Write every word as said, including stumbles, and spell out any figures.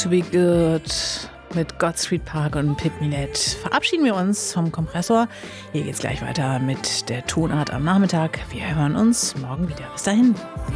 to be good mit Gottfried Park und Pip Milet verabschieden wir uns vom Kompressor. Hier geht's gleich weiter mit der Tonart am Nachmittag. Wir hören uns morgen wieder. Bis dahin.